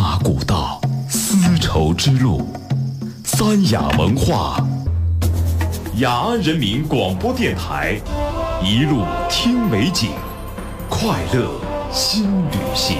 马古道，丝绸之路，三雅文化，雅安人民广播电台，一路听美景，快乐新旅行。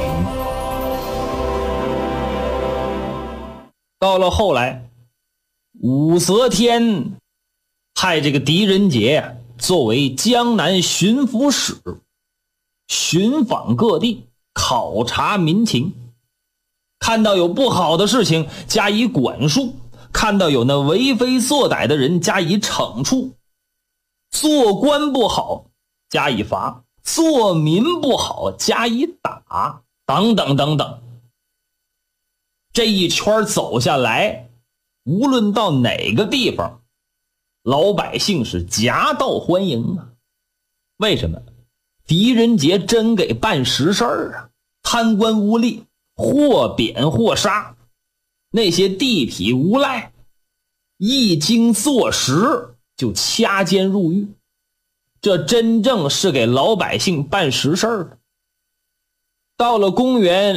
到了后来，武则天派这个狄仁杰作为江南巡抚使，巡访各地，考察民情，看到有不好的事情加以管束，看到有那为非作歹的人加以惩处，做官不好加以罚，做民不好加以打，等等等等。这一圈走下来，无论到哪个地方，老百姓是夹道欢迎啊。为什么？狄仁杰真给办实事儿啊，贪官污吏或贬或杀，那些地痞无赖一经坐实就掐尖入狱，这真正是给老百姓办实事儿。到了公元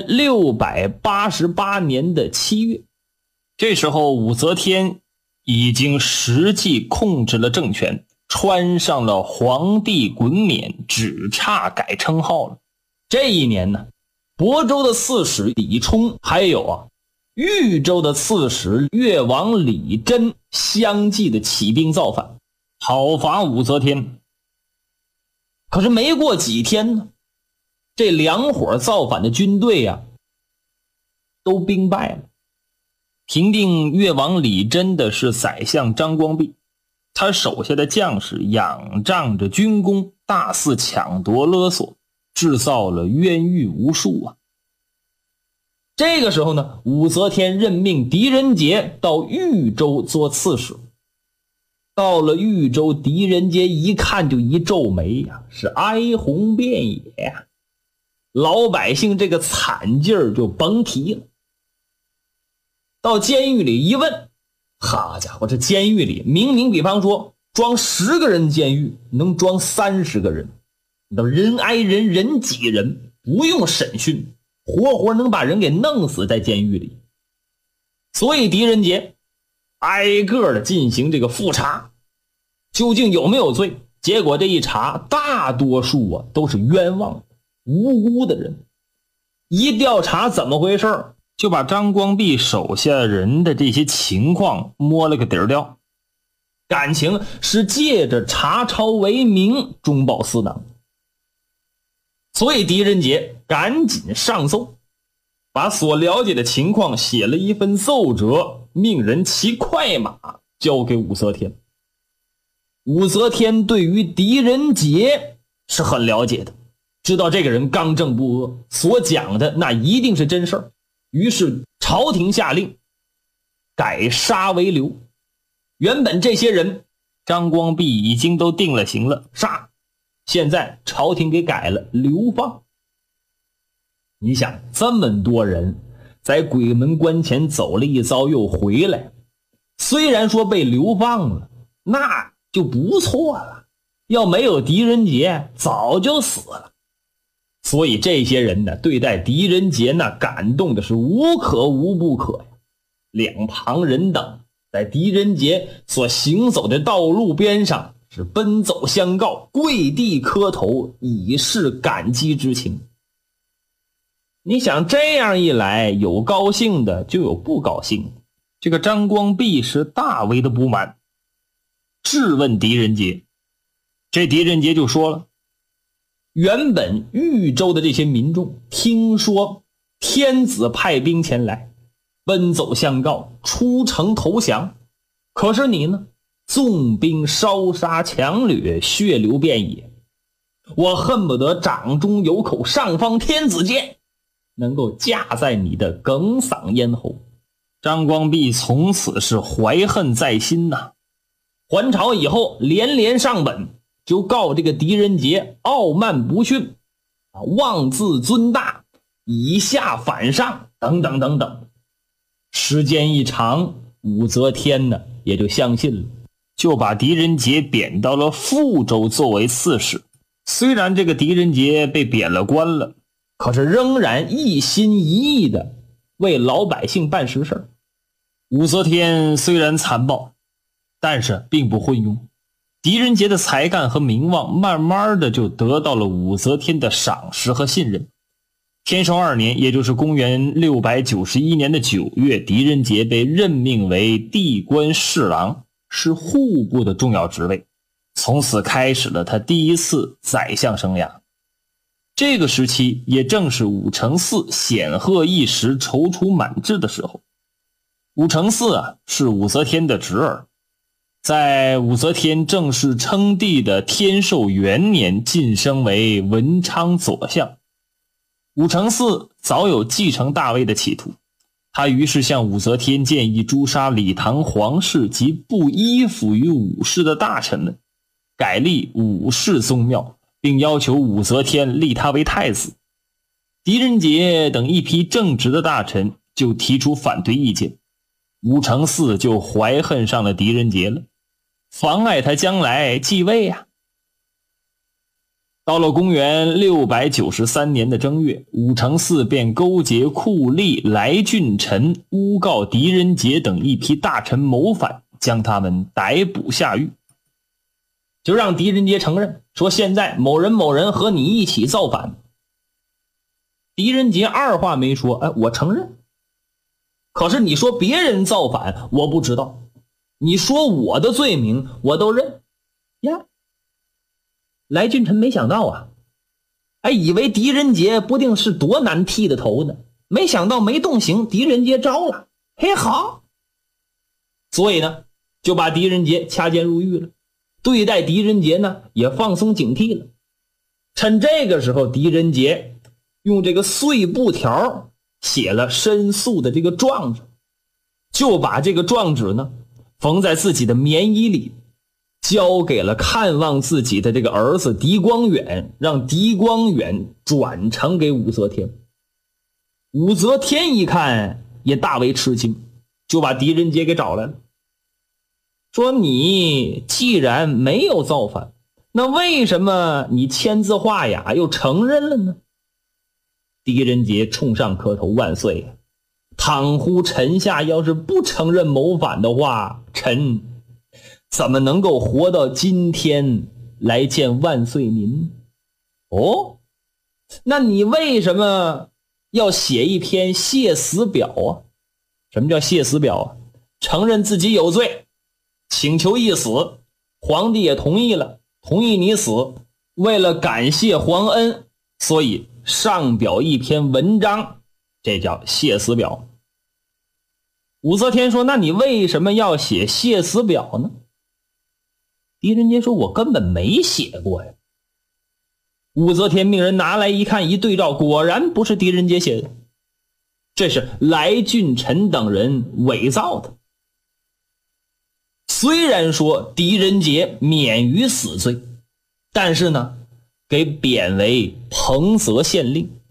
688年的7月，这时候武则天已经实际控制了政权，穿上了皇帝衮冕，只差改称号了。这一年呢，亳州的刺史李冲，还有豫州的刺史越王李真相继的起兵造反，讨伐武则天。可是没过几天呢，这两伙造反的军队都兵败了。平定越王李真的是宰相张光弼，他手下的将士仰仗着军功，大肆抢夺勒索，制造了冤狱无数啊。这个时候呢，武则天任命狄仁杰到豫州做刺史。到了豫州，狄仁杰一看就一皱眉呀，是哀鸿遍野呀。老百姓这个惨劲儿就甭提了。到监狱里一问，好家伙，这监狱里明明比方说装10个人监狱能装30个人，人挨人，人挤人，不用审讯，活活能把人给弄死在监狱里。所以狄仁杰挨个的进行这个复查，究竟有没有罪？结果这一查，大多数都是冤枉的无辜的人。一调查怎么回事，就把张光弼手下人的这些情况摸了个底儿掉，感情是借着查抄为名中饱私囊。所以狄仁杰赶紧上奏，把所了解的情况写了一份奏折，命人骑快马交给武则天。武则天对于狄仁杰是很了解的，知道这个人刚正不阿，所讲的那一定是真事儿。于是朝廷下令改杀为流。原本这些人张光弼已经都定了刑了，杀，现在朝廷给改了流放。你想这么多人在鬼门关前走了一遭又回来，虽然说被流放了，那就不错了，要没有狄仁杰早就死了。所以这些人呢，对待狄仁杰那感动的是无可无不可呀。两旁人等在狄仁杰所行走的道路边上是奔走相告，跪地磕头，以示感激之情。你想这样一来，有高兴的就有不高兴的。这个张光弼是大为的不满，质问狄仁杰。这狄仁杰就说了，原本豫州的这些民众听说天子派兵前来，奔走相告，出城投降，可是你呢，纵兵烧杀抢掠，血流遍野，我恨不得掌中有口上方天子剑，能够架在你的哽嗓咽喉。张光弼从此是怀恨在心呐。还朝以后连连上本，就告这个狄仁杰傲慢不逊，妄自尊大，以下反上，等等等等。时间一长，武则天呢也就相信了，就把狄仁杰贬到了富州作为刺史。虽然这个狄仁杰被贬了官了，可是仍然一心一意的为老百姓办实事。武则天虽然残暴，但是并不昏庸。狄仁杰的才干和名望慢慢的就得到了武则天的赏识和信任。天寿2年，也就是公元691年的9月，狄仁杰被任命为地官侍郎，是户部的重要职位，从此开始了他第一次宰相生涯。这个时期也正是武承嗣显赫一时、踌躇满志的时候。武承嗣是武则天的侄儿，在武则天正式称帝的天寿元年晋升为文昌左相。武承嗣早有继承大位的企图，他于是向武则天建议诛杀李唐皇室及不依附于武氏的大臣们，改立武氏宗庙，并要求武则天立他为太子。狄仁杰等一批正直的大臣就提出反对意见，武承嗣就怀恨上了狄仁杰了，妨碍他将来继位啊。到了公元693年的正月，武承嗣便勾结酷吏来俊臣，诬告狄仁杰等一批大臣谋反，将他们逮捕下狱。就让狄仁杰承认说现在某人某人和你一起造反。狄仁杰二话没说，我承认。可是你说别人造反我不知道，你说我的罪名我都认呀。来俊臣没想到以为狄仁杰不定是多难剃的头呢，没想到没动刑，狄仁杰招了，嘿好，所以呢就把狄仁杰掐监入狱了，对待狄仁杰呢也放松警惕了。趁这个时候，狄仁杰用这个碎布条写了申诉的这个状纸，就把这个状纸呢缝在自己的棉衣里，交给了看望自己的这个儿子狄光远，让狄光远转呈给武则天。武则天一看也大为吃惊，就把狄仁杰给找来了，说你既然没有造反，那为什么你签字画押又承认了呢？狄仁杰冲上磕头，万岁，倘乎臣下要是不承认谋反的话，臣怎么能够活到今天来见万岁您？那你为什么要写一篇谢死表什么叫谢死表承认自己有罪，请求一死，皇帝也同意了，同意你死，为了感谢皇恩，所以上表一篇文章，这叫谢死表。武则天说，那你为什么要写谢死表呢？狄仁杰说，我根本没写过呀。武则天命人拿来一看，一对照，果然不是狄仁杰写的，这是来俊臣等人伪造的。虽然说狄仁杰免于死罪，但是呢给贬为彭泽县令。